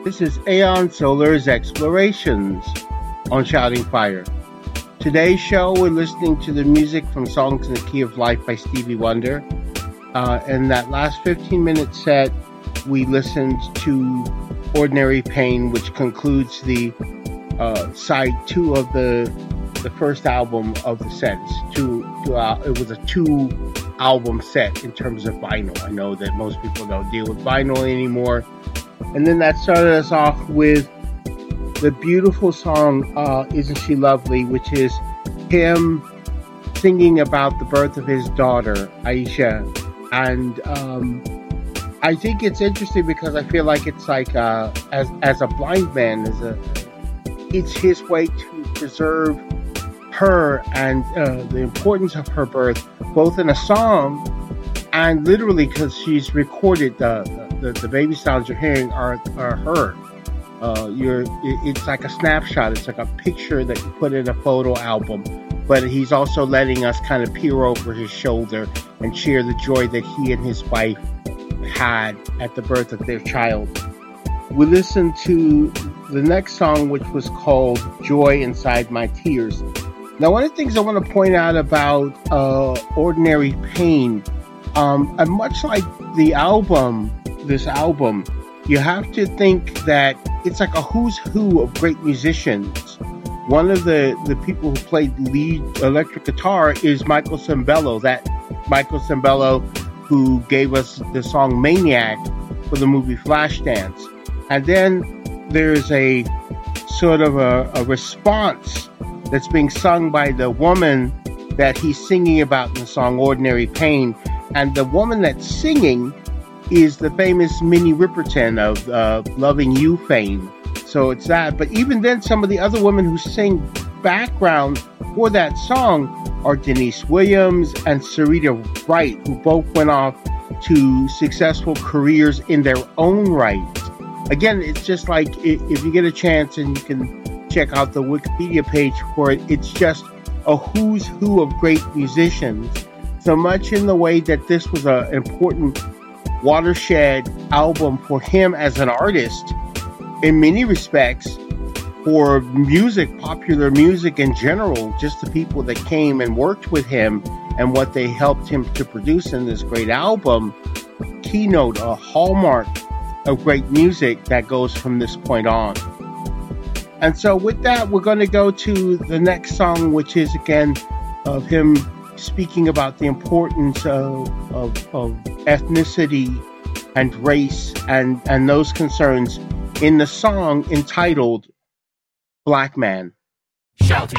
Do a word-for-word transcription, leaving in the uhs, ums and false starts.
This is Aeon Solar's Explorations on Shouting Fire. Today's show, we're listening to the music from Songs in the Key of Life by Stevie Wonder. Uh, in that last fifteen minute set, we listened to Ordinary Pain, which concludes the uh, side two of the the first album of the set. It's two, two, uh, it was a two album set in terms of vinyl. I know that most people don't deal with vinyl anymore. And then that started us off with the beautiful song, uh, Isn't She Lovely, which is him singing about the birth of his daughter, Aisha. And um, I think it's interesting because I feel like it's like, uh, as as a blind man, as a, it's his way to preserve her and uh, the importance of her birth, both in a song and literally because she's recorded the, the the baby sounds you're hearing are are her. Uh, you're it's like a snapshot. It's like a picture that you put in a photo album. But he's also letting us kind of peer over his shoulder and share the joy that he and his wife had at the birth of their child. We listened to the next song, which was called Joy Inside My Tears. Now, one of the things I want to point out about uh, Ordinary Pain, um, and much like the album, this album, you have to think that it's like a who's who of great musicians. One of the, the people who played lead electric guitar is Michael Sembello, that Michael Sembello who gave us the song Maniac for the movie Flashdance. And then there's a sort of a, a response that's being sung by the woman that he's singing about in the song Ordinary Pain. And the woman that's singing is the famous Minnie Riperton of uh, Loving You fame. So it's that. But even then, some of the other women who sing background for that song are Denise Williams and Sarita Wright, who both went off to successful careers in their own right. Again, it's just like if you get a chance and you can check out the Wikipedia page for it, it's just a who's who of great musicians. So much in the way that this was an important watershed album for him as an artist, in many respects, for music, popular music in general, just the people that came and worked with him and what they helped him to produce in this great album, keynote, a hallmark of great music that goes from this point on. And so with that, we're going to go to the next song, which is again of him speaking about the importance of, of, of ethnicity and race and, and those concerns in the song entitled Black Man. Shouting